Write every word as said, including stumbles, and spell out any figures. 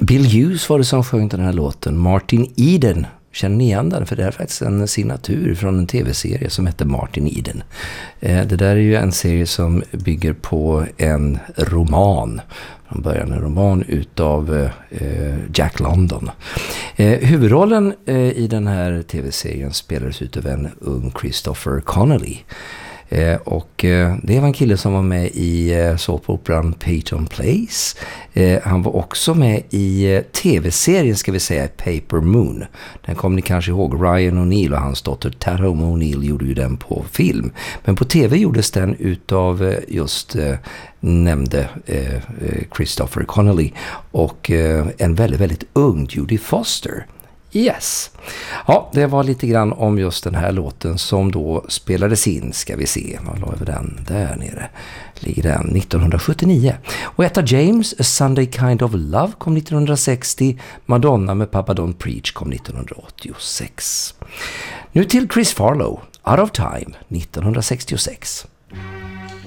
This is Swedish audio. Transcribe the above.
Bill Hughes var det som sjöng den här låten. Martin Eden, känner ni igen den? För det är faktiskt en signatur från en tv-serie som heter Martin Eden. Det där är ju en serie som bygger på en roman. Från början en roman utav Jack London. Huvudrollen i den här tv-serien spelades utav en ung Christopher Connolly. Eh, och eh, det var en kille som var med i eh, såpoperan Peyton Place. Eh, han var också med i eh, tv-serien, ska vi säga, Paper Moon. Den kommer ni kanske ihåg. Ryan O'Neal och hans dotter Tatum O'Neal gjorde ju den på film. Men på tv gjordes den utav eh, just eh, nämnde eh, Christopher Connolly och eh, en väldigt, väldigt ung Judy Foster. Yes. Ja, det var lite grann om just den här låten som då spelades in, ska vi se. Vad la över den? Där nere ligger den, nittonhundrasjuttionio. Och Etta James, A Sunday Kind of Love kom nittonhundrasextio. Madonna med Papa Don't Preach kom nittonhundraåttiosex. Nu till Chris Farlow, Out of Time, nittonhundrasextiosex.